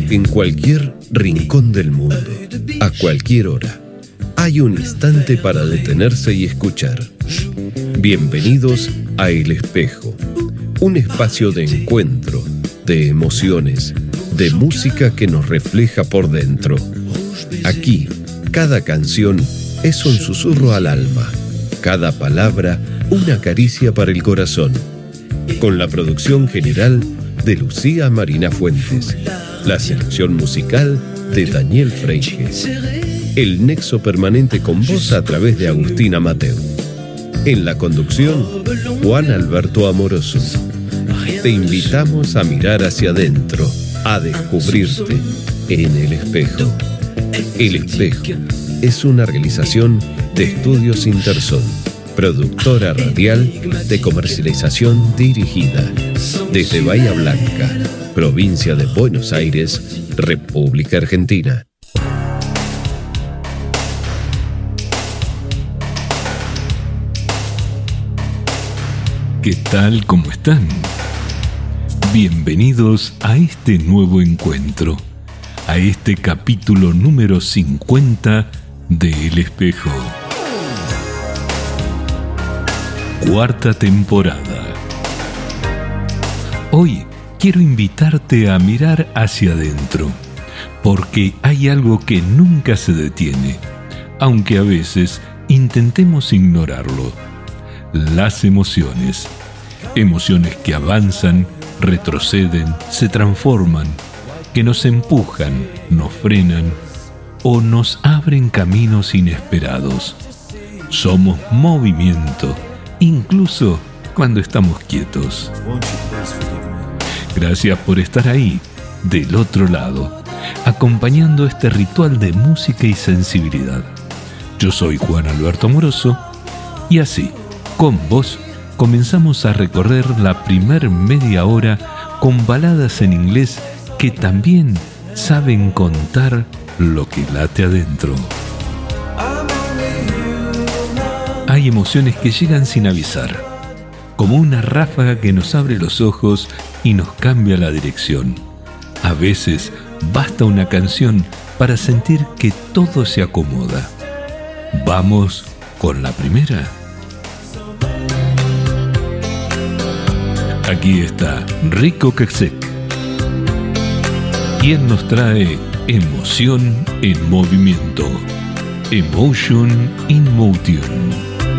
En cualquier rincón del mundo, a cualquier hora, hay un instante para detenerse y escuchar. Bienvenidos a El Espejo, un espacio de encuentro, de emociones, de música que nos refleja por dentro. Aquí, cada canción es un susurro al alma, cada palabra una caricia para el corazón. Con la producción general de Lucía Marina Fuentes, la selección musical de Daniel Freige, el nexo permanente con vos a través de Agustina Mateu. En la conducción, Juan Alberto Amoroso. Te invitamos a mirar hacia adentro, a descubrirte en El Espejo. El Espejo es una realización de Estudios Intersón, productora radial de comercialización dirigida desde Bahía Blanca, provincia de Buenos Aires, República Argentina. ¿Qué tal? ¿Cómo están? Bienvenidos a este nuevo encuentro, a este capítulo número 50 de El Espejo. Cuarta temporada. Hoy quiero invitarte a mirar hacia adentro, porque hay algo que nunca se detiene, aunque a veces intentemos ignorarlo. Las emociones. Emociones que avanzan, retroceden, se transforman, que nos empujan, nos frenan o nos abren caminos inesperados. Somos movimiento, incluso cuando estamos quietos. Gracias por estar ahí, del otro lado, acompañando este ritual de música y sensibilidad. Yo soy Juan Alberto Amoroso y así, con vos, comenzamos a recorrer la primer media hora con baladas en inglés que también saben contar lo que late adentro. Hay emociones que llegan sin avisar, como una ráfaga que nos abre los ojos y nos cambia la dirección. A veces basta una canción para sentir que todo se acomoda. Vamos con la primera. Aquí está Rico Kexek, quien nos trae Emoción en Movimiento. Emotion in Motion.